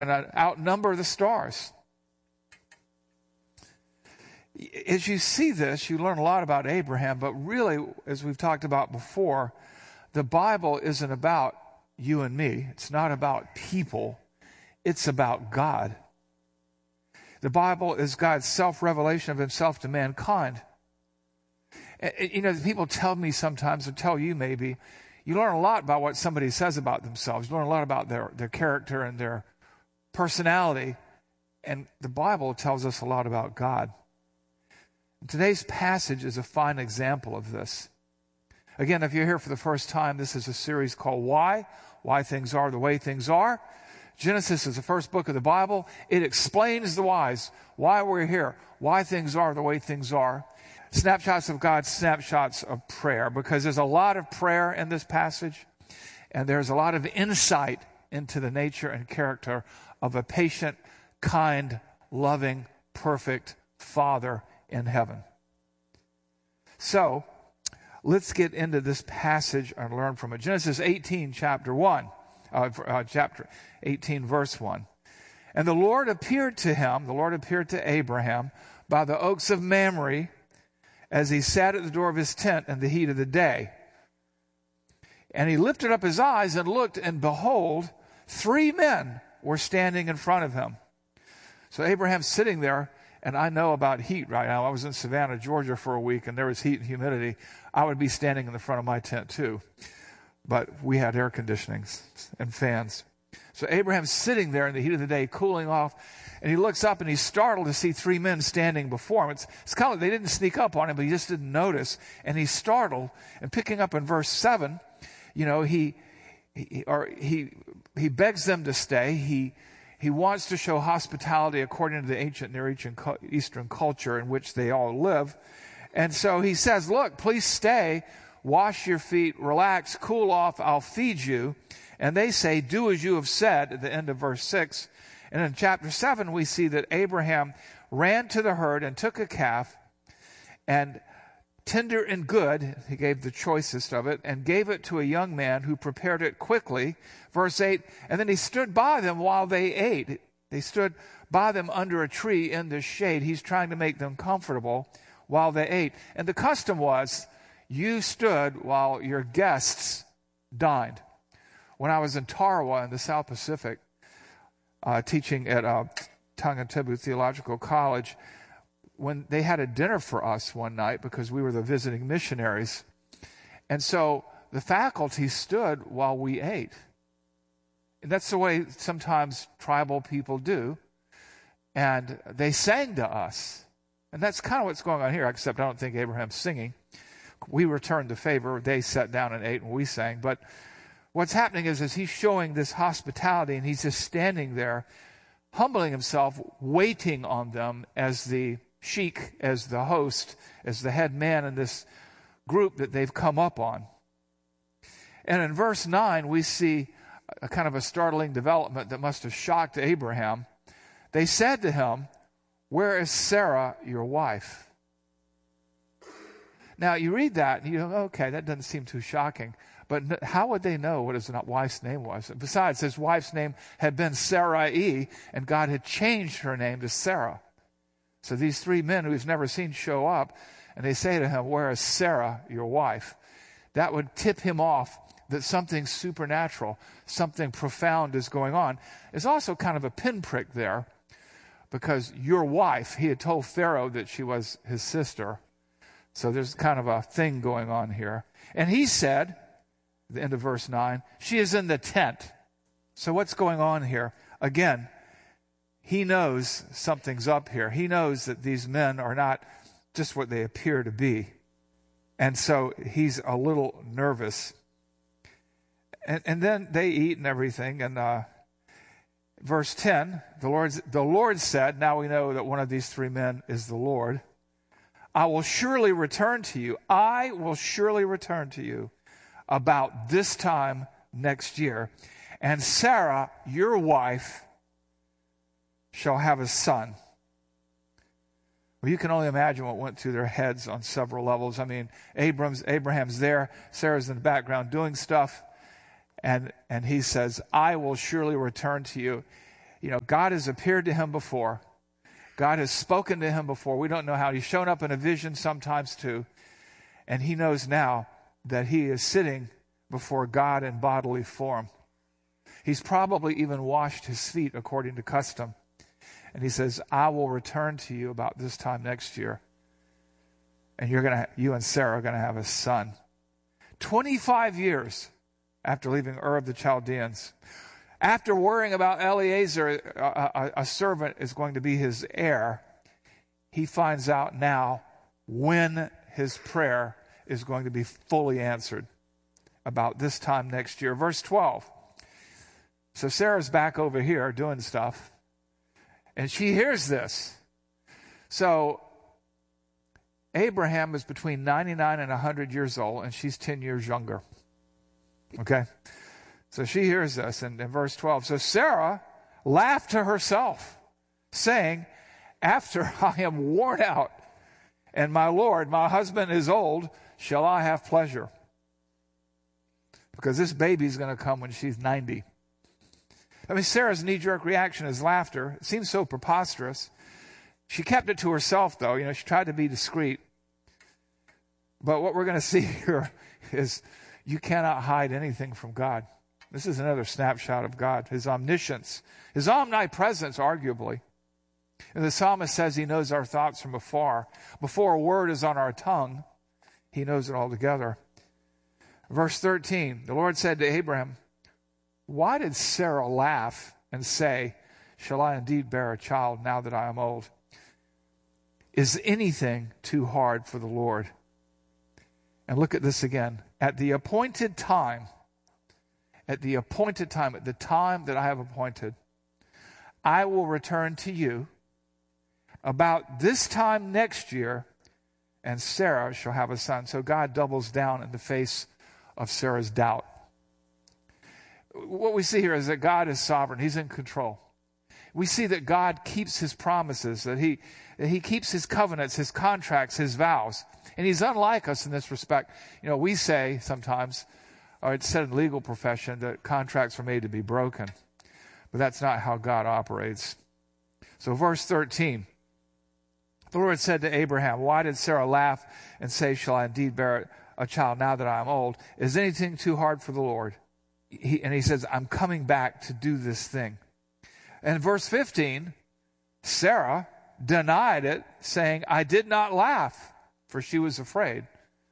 and outnumber the stars. As you see this, you learn a lot about Abraham, but really, as we've talked about before, the Bible isn't about you and me. It's not about people. It's about God. The Bible is God's self-revelation of himself to mankind. You know, people tell me sometimes, or tell you maybe, you learn a lot about what somebody says about themselves. You learn a lot about their character and their personality. And the Bible tells us a lot about God. Today's passage is a fine example of this. Again, if you're here for the first time, this is a series called Why Things Are the Way Things Are. Genesis is the first book of the Bible. It explains the whys, why we're here, why things are the way things are. Snapshots of God, snapshots of prayer, because there's a lot of prayer in this passage, and there's a lot of insight into the nature and character of a patient, kind, loving, perfect Father in heaven. So, let's get into this passage and learn from it. Genesis 18, chapter 18, verse 1. And the Lord appeared to Abraham by the oaks of Mamre as he sat at the door of his tent in the heat of the day. And he lifted up his eyes and looked, and behold, 3 men were standing in front of him. So Abraham's sitting there, and I know about heat right now. I was in Savannah, Georgia for a week, and there was heat and humidity. I would be standing in the front of my tent too. But we had air conditioning and fans. So Abraham's sitting there in the heat of the day, cooling off, and he looks up and he's startled to see 3 men standing before him. It's kind of, they didn't sneak up on him, but he just didn't notice. And he's startled. And picking up in verse 7, you know, he begs them to stay. He wants to show hospitality according to the ancient Near Eastern culture in which they all live. And so he says, look, please stay, wash your feet, relax, cool off, I'll feed you. And they say, do as you have said, at the end of verse 6. And in chapter 7, we see that Abraham ran to the herd and took a calf, and tender and good, he gave the choicest of it, and gave it to a young man who prepared it quickly. Verse 8, and then he stood by them while they ate. They stood by them under a tree in the shade. He's trying to make them comfortable while they ate. And the custom was, you stood while your guests dined. When I was in Tarawa in the South Pacific, teaching at Tonga Tibu Theological College, when they had a dinner for us one night because we were the visiting missionaries. And so the faculty stood while we ate. And that's the way sometimes tribal people do. And they sang to us. And that's kind of what's going on here, except I don't think Abraham's singing. We returned the favor. They sat down and ate and we sang. But what's happening is he's showing this hospitality, and he's just standing there, humbling himself, waiting on them as the sheikh, as the host, as the head man in this group that they've come up on. And in verse 9, we see a kind of a startling development that must have shocked Abraham. They said to him, where is Sarah, your wife? Now, you read that, and you go, okay, that doesn't seem too shocking. But how would they know what his wife's name was? Besides, his wife's name had been Sarai, and God had changed her name to Sarah. So these 3 men who he's never seen show up, and they say to him, where is Sarah, your wife? That would tip him off that something supernatural, something profound is going on. There's also kind of a pinprick there, because your wife, he had told Pharaoh that she was his sister. So there's kind of a thing going on here. And he said, at the end of verse 9, she is in the tent. So what's going on here? Again, he knows something's up here. He knows that these men are not just what they appear to be. And so he's a little nervous. And then they eat and everything. And verse 10, the Lord said, now we know that one of these 3 men is the Lord, I will surely return to you. I will surely return to you about this time next year. And Sarah, your wife, shall have a son. Well, you can only imagine what went through their heads on several levels. I mean, Abraham's there, Sarah's in the background doing stuff, and he says, I will surely return to you. God has appeared to him before. God has spoken to him before. We don't know how. He's shown up in a vision sometimes too. And he knows now that he is sitting before God in bodily form. He's probably even washed his feet according to custom. And he says, I will return to you about this time next year. And you and Sarah are going to have a son. 25 years after leaving Ur of the Chaldeans. After worrying about Eliezer, a servant is going to be his heir, he finds out now when his prayer is going to be fully answered. About this time next year. Verse 12. So Sarah's back over here doing stuff, and she hears this. So Abraham is between 99 and 100 years old, and she's 10 years younger. Okay? So she hears this in verse 12. So Sarah laughed to herself, saying, after I am worn out, and my Lord, my husband is old, shall I have pleasure? Because this baby's going to come when she's 90. I mean, Sarah's knee-jerk reaction is laughter. It seems so preposterous. She kept it to herself, though. She tried to be discreet. But what we're going to see here is you cannot hide anything from God. This is another snapshot of God, his omniscience, his omnipresence, arguably. And the psalmist says he knows our thoughts from afar. Before a word is on our tongue, he knows it altogether. Verse 13, the Lord said to Abraham, why did Sarah laugh and say, shall I indeed bear a child now that I am old? Is anything too hard for the Lord? And look at this again. At the appointed time, at the time that I have appointed, I will return to you about this time next year, and Sarah shall have a son. So God doubles down in the face of Sarah's doubt. What we see here is that God is sovereign. He's in control. We see that God keeps his promises, that he keeps his covenants, his contracts, his vows. And he's unlike us in this respect. We say sometimes, or it's said in legal profession, that contracts are made to be broken. But that's not how God operates. So verse 13, the Lord said to Abraham, why did Sarah laugh and say, shall I indeed bear a child now that I am old? Is anything too hard for the Lord? And he says, I'm coming back to do this thing. And verse 15, Sarah denied it, saying, I did not laugh, for she was afraid.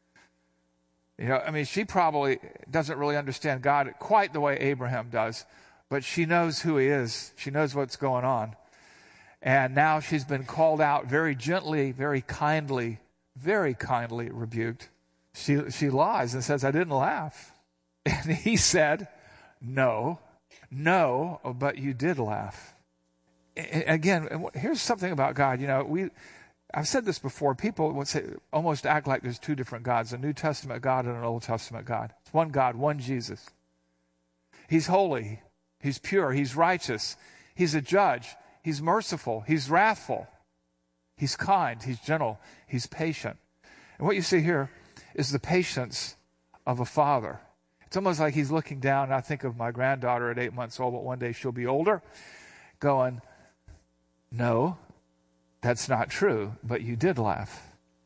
She probably doesn't really understand God quite the way Abraham does, but she knows who he is. She knows what's going on. And now she's been called out very gently, very kindly rebuked. She lies and says, I didn't laugh. And he said, no, but you did laugh. Again, here's something about God. I've said this before. People would say, almost act like there's two different gods, a New Testament God and an Old Testament God. It's one God, one Jesus. He's holy. He's pure. He's righteous. He's a judge. He's merciful. He's wrathful. He's kind. He's gentle. He's patient. And what you see here is the patience of a father. It's almost like he's looking down, and I think of my granddaughter at 8 months old, but one day she'll be older, going, no, that's not true, but you did laugh.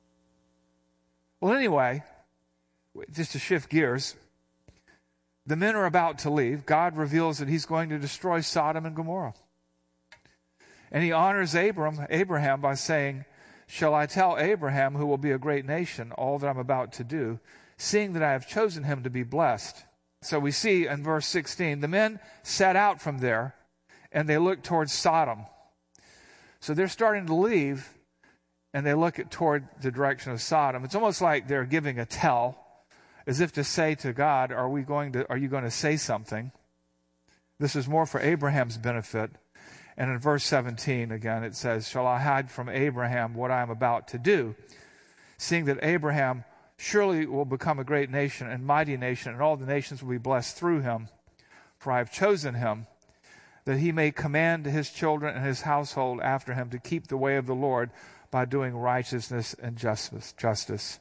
Well, anyway, just to shift gears, the men are about to leave. God reveals that he's going to destroy Sodom and Gomorrah. And he honors Abraham by saying, shall I tell Abraham, who will be a great nation, all that I'm about to do, seeing that I have chosen him to be blessed? So we see in verse 16, the men set out from there, and they looked towards Sodom. So they're starting to leave, and they look toward the direction of Sodom. It's almost like they're giving a tell, as if to say to God, are you going to say something? This is more for Abraham's benefit. And in verse 17, again, it says, shall I hide from Abraham what I am about to do, seeing that Abraham surely will become a great nation and mighty nation, and all the nations will be blessed through him. For I have chosen him, that he may command his children and his household after him to keep the way of the Lord by doing righteousness and justice.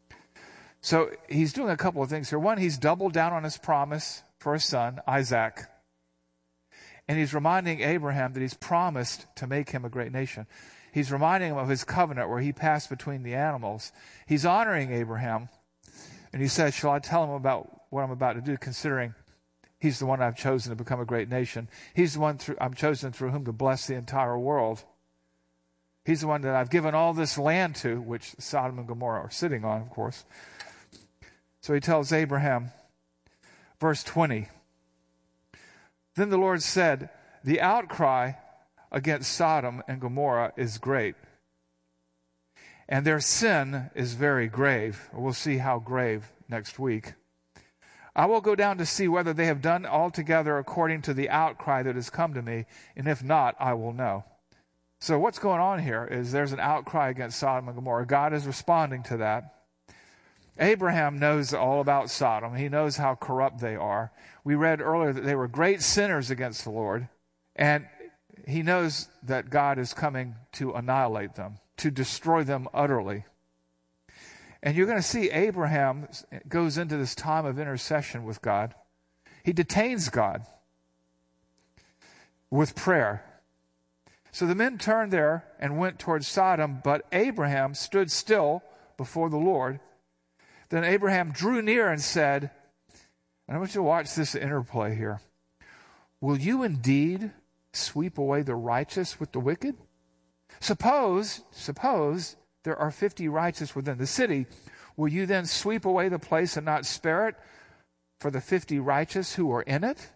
So he's doing a couple of things here. One, he's doubled down on his promise for a son, Isaac. And he's reminding Abraham that he's promised to make him a great nation. He's reminding him of his covenant where he passed between the animals. He's honoring Abraham. And he says, shall I tell him about what I'm about to do, considering he's the one I've chosen to become a great nation. He's the one I'm chosen through whom to bless the entire world. He's the one that I've given all this land to, which Sodom and Gomorrah are sitting on, of course. So he tells Abraham, verse 20, then the Lord said, the outcry against Sodom and Gomorrah is great, and their sin is very grave. We'll see how grave next week. I will go down to see whether they have done altogether according to the outcry that has come to me, and if not, I will know. So what's going on here is there's an outcry against Sodom and Gomorrah. God is responding to that. Abraham knows all about Sodom. He knows how corrupt they are. We read earlier that they were great sinners against the Lord, and he knows that God is coming to annihilate them, to destroy them utterly. And you're going to see Abraham goes into this time of intercession with God. He detains God with prayer. So the men turned there and went towards Sodom, but Abraham stood still before the Lord. Then Abraham drew near and said, and I want you to watch this interplay here. Will you indeed sweep away the righteous with the wicked? Suppose there are 50 righteous within the city. Will you then sweep away the place and not spare it for the 50 righteous who are in it?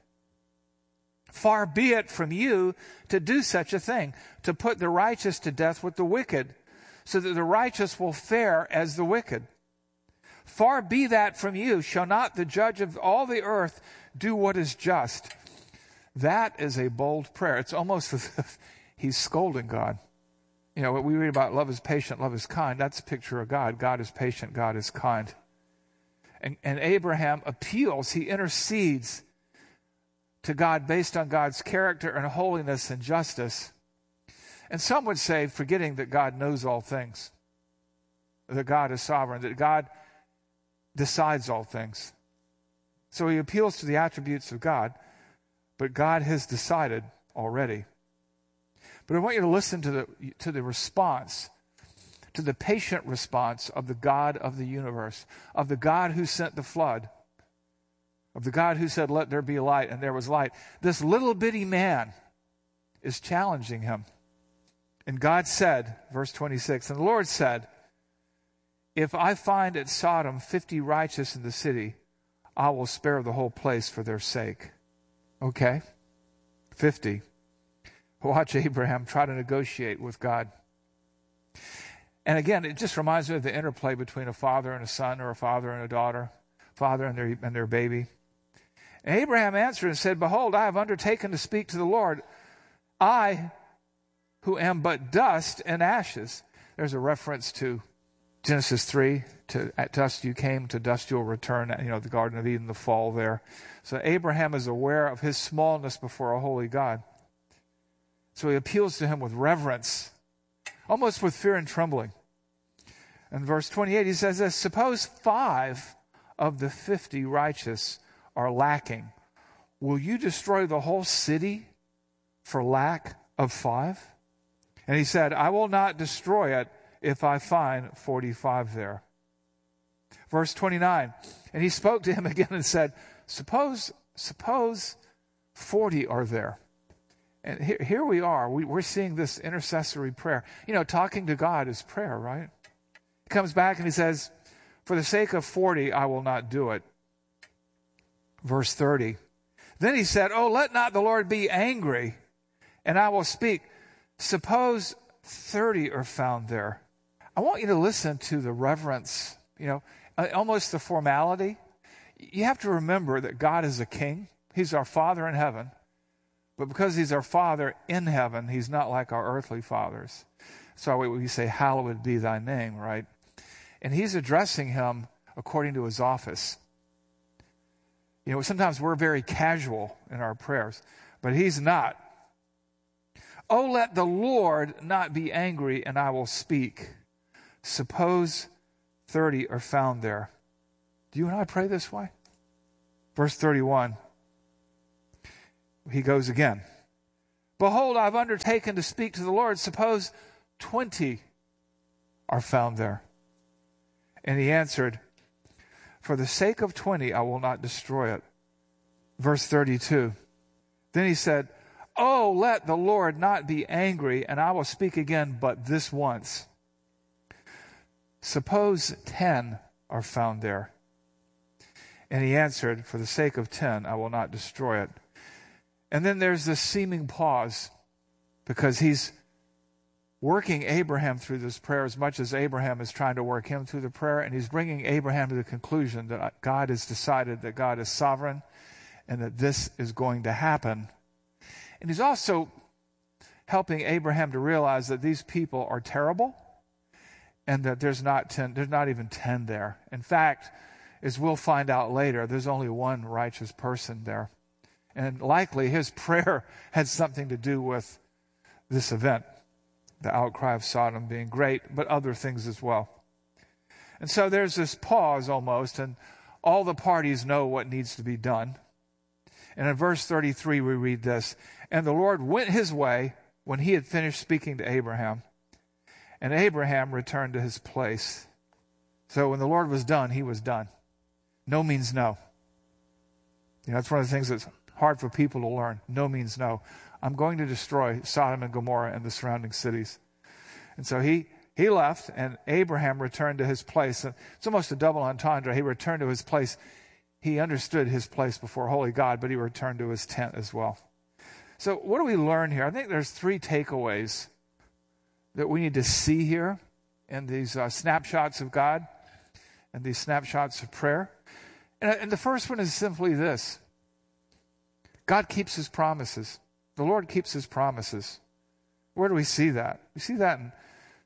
Far be it from you to do such a thing, to put the righteous to death with the wicked, so that the righteous will fare as the wicked. Far be that from you. Shall not the judge of all the earth do what is just? That is a bold prayer. It's almost as if he's scolding God. You know, what we read about love is patient, love is kind, that's a picture of God. God is patient, God is kind. And Abraham appeals, he intercedes to God based on God's character and holiness and justice. And some would say, forgetting that God knows all things, that God is sovereign, that God decides all things. So he appeals to the attributes of God, but God has decided already. But I want you to listen to the response, to the patient response of the God of the universe, of the God who sent the flood, of the God who said, let there be light, and there was light. This little bitty man is challenging him. And God said, verse 26, and the Lord said, if I find at Sodom 50 righteous in the city, I will spare the whole place for their sake. Okay, 50. Watch Abraham try to negotiate with God. And again, it just reminds me of the interplay between a father and a son, or a father and a daughter, father and their baby. And Abraham answered and said, behold, I have undertaken to speak to the Lord, I who am but dust and ashes. There's a reference to Genesis 3, at dust you came, to dust you'll return, the Garden of Eden, the fall there. So Abraham is aware of his smallness before a holy God. So he appeals to him with reverence, almost with fear and trembling. In verse 28, he says this, suppose 5 of the 50 righteous are lacking. Will you destroy the whole city for lack of 5? And he said, I will not destroy it if I find 45 there. Verse 29, and he spoke to him again and said, suppose 40 are there. And here we are. We're seeing this intercessory prayer. Talking to God is prayer, right? He comes back and he says, for the sake of 40, I will not do it. Verse 30. Then he said, oh, let not the Lord be angry, and I will speak. Suppose 30 are found there. I want you to listen to the reverence, almost the formality. You have to remember that God is a king. He's our Father in heaven. But because he's our Father in heaven, he's not like our earthly fathers. So we say, hallowed be thy name, right? And he's addressing him according to his office. Sometimes we're very casual in our prayers, but he's not. Oh, let the Lord not be angry, and I will speak. Suppose 30 are found there. Do you and I pray this way? Verse 31. He goes again. Behold, I've undertaken to speak to the Lord. Suppose 20 are found there. And he answered, for the sake of 20, I will not destroy it. Verse 32. Then he said, oh, let the Lord not be angry, and I will speak again, but this once. Suppose 10 are found there. And he answered, for the sake of 10, I will not destroy it. And then there's this seeming pause, because he's working Abraham through this prayer as much as Abraham is trying to work him through the prayer, and he's bringing Abraham to the conclusion that God has decided that God is sovereign and that this is going to happen. And he's also helping Abraham to realize that these people are terrible and that there's not even 10 there. In fact, as we'll find out later, there's only one righteous person there. And likely his prayer had something to do with this event, the outcry of Sodom being great, but other things as well. And so there's this pause almost, and all the parties know what needs to be done. And in verse 33 we read this, and the Lord went his way when he had finished speaking to Abraham, and Abraham returned to his place. So when the Lord was done, he was done. No means no. That's one of the things that's hard for people to learn. No means no. I'm going to destroy Sodom and Gomorrah and the surrounding cities. And so he left, and Abraham returned to his place. It's almost a double entendre. He returned to his place. He understood his place before holy God, but he returned to his tent as well. So what do we learn here? I think there's 3 takeaways that we need to see here in these snapshots of God and these snapshots of prayer. And the first one is simply this. God keeps his promises. The Lord keeps his promises. Where do we see that? We see that in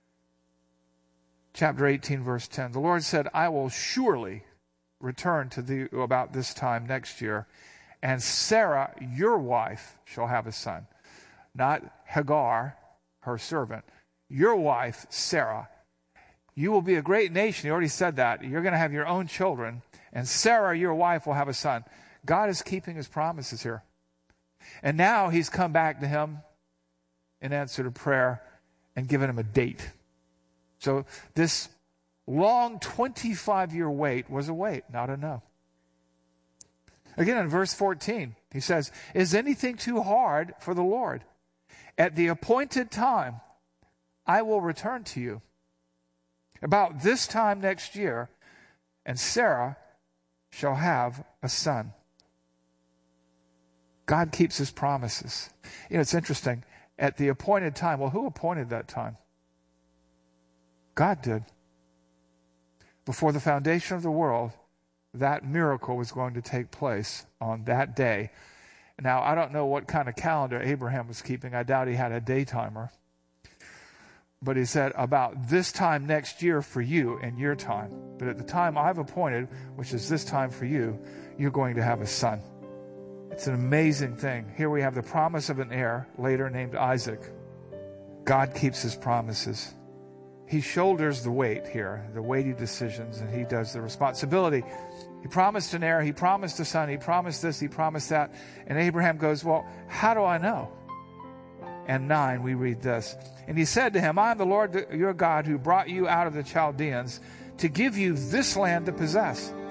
chapter 18, verse 10. The Lord said, I will surely return to thee about this time next year, and Sarah, your wife, shall have a son. Not Hagar, her servant. Your wife, Sarah. You will be a great nation. He already said that. You're going to have your own children, and Sarah, your wife, will have a son. God is keeping his promises here. And now he's come back to him in answer to prayer and given him a date. So this long 25-year wait was a wait, not a no. Again, in verse 14, he says, is anything too hard for the Lord? At the appointed time, I will return to you. About this time next year, and Sarah shall have a son. God keeps his promises. It's interesting. At the appointed time, well, who appointed that time? God did. Before the foundation of the world, that miracle was going to take place on that day. Now, I don't know what kind of calendar Abraham was keeping. I doubt he had a day timer. But he said, about this time next year for you and your time. But at the time I've appointed, which is this time for you, you're going to have a son. It's an amazing thing. Here we have the promise of an heir, later named Isaac. God keeps his promises. He shoulders the weight here, the weighty decisions, and he does the responsibility. He promised an heir, he promised a son, he promised this, he promised that. And Abraham goes, well, how do I know? And 9, we read this. And he said to him, I am the Lord your God who brought you out of the Chaldeans to give you this land to possess.